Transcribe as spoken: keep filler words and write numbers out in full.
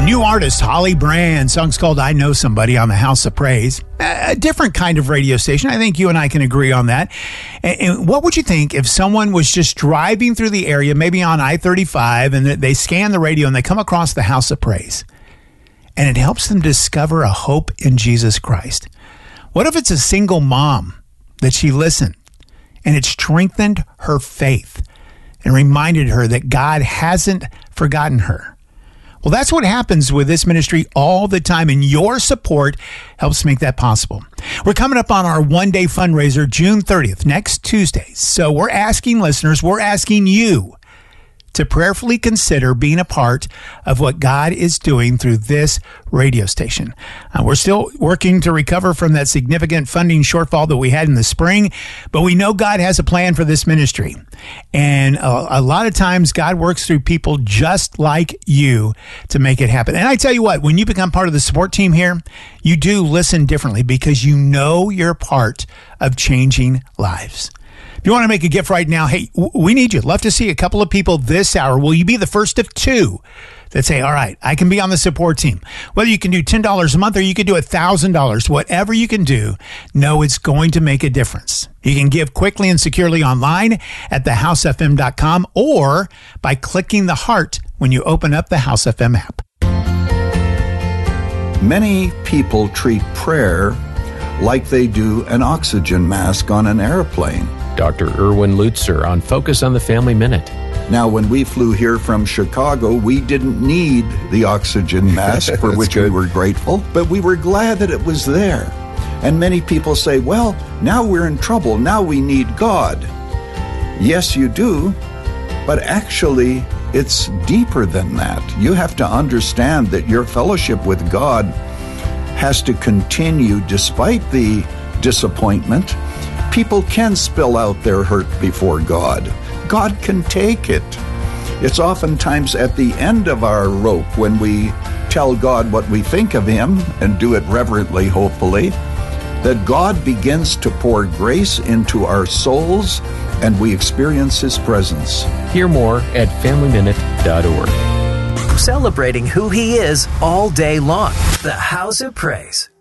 New artist Holly Brand. Song's called I Know Somebody on the House of Praise. A different kind of radio station. I think you and I can agree on that. And, and what would you think if someone was just driving through the area, maybe on I thirty-five, and they scan the radio and they come across the House of Praise, and it helps them discover a hope in Jesus Christ? What if it's a single mom that she listened and it strengthened her faith and reminded her that God hasn't forgotten her? Well, that's what happens with this ministry all the time, and your support helps make that possible. We're coming up on our one-day fundraiser, June thirtieth, next Tuesday. So we're asking listeners, we're asking you to prayerfully consider being a part of what God is doing through this radio station. Uh, we're still working to recover from that significant funding shortfall that we had in the spring, but we know God has a plan for this ministry. And a, a lot of times God works through people just like you to make it happen. And I tell you what, when you become part of the support team here, you do listen differently because you know you're part of changing lives. If you want to make a gift right now, hey, we need you. Love to see a couple of people this hour. Will you be the first of two that say, all right, I can be on the support team? Whether you can do ten dollars a month or you can do one thousand dollars, whatever you can do, know it's going to make a difference. You can give quickly and securely online at the house f m dot com or by clicking the heart when you open up the House F M app. Many people treat prayer like they do an oxygen mask on an airplane. Doctor Erwin Lutzer on Focus on the Family Minute. Now, when we flew here from Chicago, we didn't need the oxygen mask, for which good. we were grateful, but we were glad that it was there. And many people say, well, now we're in trouble. Now we need God. Yes, you do, but actually, it's deeper than that. You have to understand that your fellowship with God has to continue despite the disappointment. People can spill out their hurt before God. God can take it. It's oftentimes at the end of our rope when we tell God what we think of Him and do it reverently, hopefully, that God begins to pour grace into our souls and we experience His presence. Hear more at family minute dot org. Celebrating who He is all day long. The House of Praise.